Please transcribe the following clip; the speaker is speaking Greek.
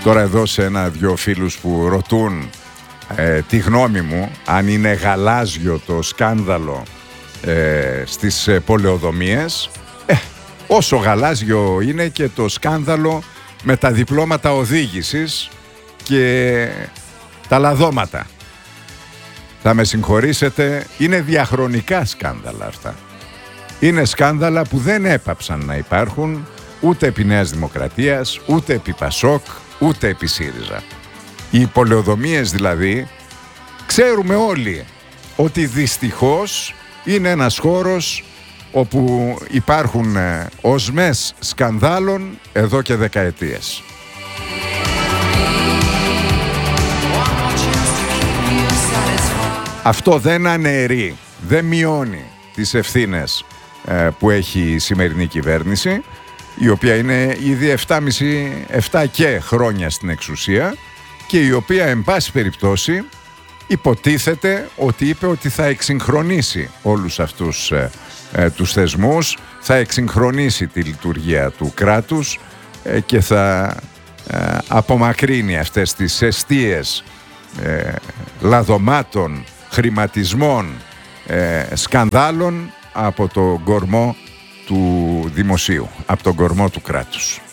Τώρα εδώ σε ένα-δυο φίλους που ρωτούν τη γνώμη μου αν είναι γαλάζιο το σκάνδαλο στις πολεοδομίες, όσο γαλάζιο είναι και το σκάνδαλο με τα διπλώματα οδήγησης και τα λαδώματα. Θα με συγχωρήσετε, είναι διαχρονικά σκάνδαλα αυτά. Είναι σκάνδαλα που δεν έπαψαν να υπάρχουν ούτε επί Νέας Δημοκρατίας, ούτε επί Πασόκ, ούτε επί ΣΥΡΙΖΑ. Οι πολεοδομίες δηλαδή, ξέρουμε όλοι ότι δυστυχώς είναι ένας χώρος όπου υπάρχουν οσμές σκανδάλων εδώ και δεκαετίες. Αυτό δεν αναιρεί, δεν μειώνει τις ευθύνες που έχει η σημερινή κυβέρνηση, η οποία είναι ήδη 7 και χρόνια στην εξουσία και η οποία εν πάση περιπτώσει υποτίθεται ότι είπε ότι θα εξυγχρονίσει όλους αυτούς τους θεσμούς, θα εξυγχρονίσει τη λειτουργία του κράτους και θα απομακρύνει αυτές τις εστίες λαδωμάτων, χρηματισμών, σκανδάλων από τον κορμό του δημοσίου, από τον κορμό του κράτους.